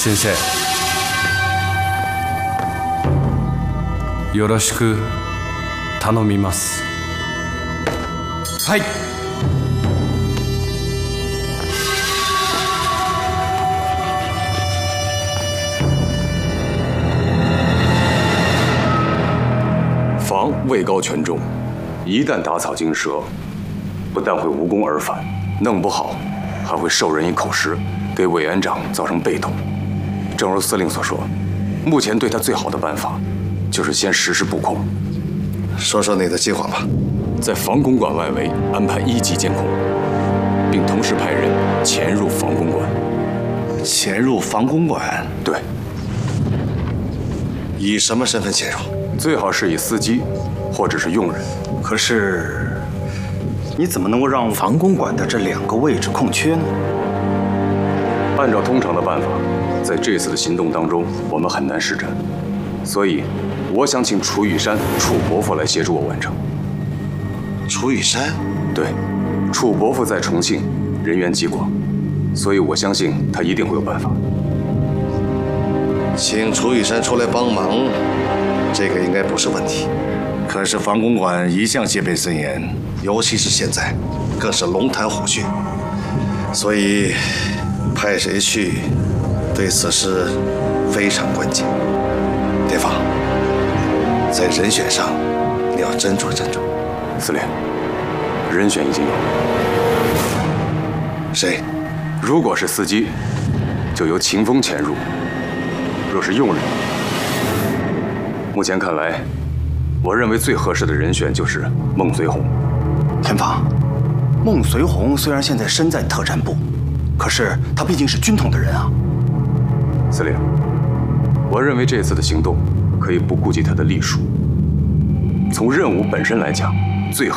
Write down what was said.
先生、よろしく頼みます。はい。 房位高权重，一旦打草惊蛇，不但会无功而返，弄不好还会授人以口实，给委员长造成被动。正如司令所说，目前对他最好的办法，就是先实施布控。 说说你的计划吧。 在防公馆外围安排1级监控，并同时派人潜入防公馆。 潜入防公馆？ 对。 以什么身份潜入？ 最好是以司机，或者是佣人。 可是，你怎么能够让防公馆的这2个位置空缺呢？ 按照通常的办法，在这次的行动当中，我们很难施展，所以，我想请楚雨山、楚伯父来协助我完成。 楚雨山？ 对，楚伯父在重庆，人员极广，所以我相信他一定会有办法。 请楚雨山出来帮忙，这个应该不是问题。可是防公馆一向戒备森严，尤其是现在，更是龙潭虎穴，所以派谁去，对此事非常关键。田芳，在人选上，你要斟酌斟酌。 司令，人选已经有。 谁？ 如果是司机，就由秦风潜入；若是佣人，目前看来，我认为最合适的人选就是孟随红。 田芳，孟随红虽然现在身在特战部，可是他毕竟是军统的人啊。 司令，我认为这次的行动可以不顾及他的隶属。从任务本身来讲，最